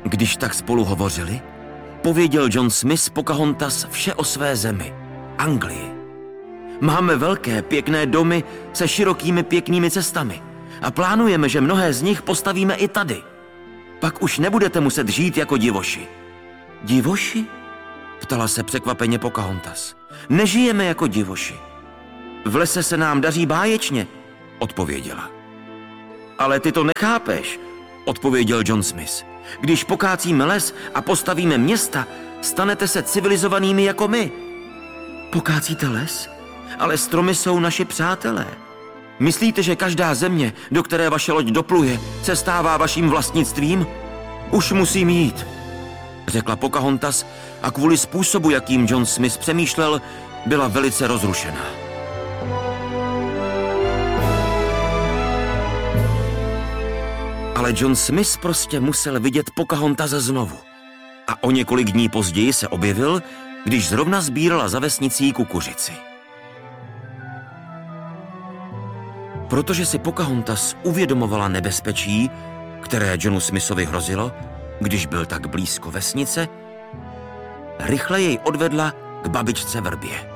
Když tak spolu hovořili, pověděl John Smith Pocahontas vše o své zemi, Anglii. Máme velké, pěkné domy se širokými, pěknými cestami a plánujeme, že mnohé z nich postavíme i tady. Pak už nebudete muset žít jako divoši. Divoši? Ptala se překvapeně Pocahontas. Nežijeme jako divoši. V lese se nám daří báječně, odpověděla. Ale ty to nechápeš, odpověděl John Smith. Když pokácíme les a postavíme města, stanete se civilizovanými jako my. Pokácíte les? Ale stromy jsou naši přátelé. Myslíte, že každá země, do které vaše loď dopluje, se stává vaším vlastnictvím? Už musím jít, řekla Pocahontas a kvůli způsobu, jakým John Smith přemýšlel, byla velice rozrušená. Ale John Smith prostě musel vidět Pocahontas znovu. A o několik dní později se objevil, když zrovna sbírala za vesnicí kukuřici. Protože si Pocahontas uvědomovala nebezpečí, které Johnu Smithovi hrozilo, když byl tak blízko vesnice, rychle jej odvedla k babičce Vrbě.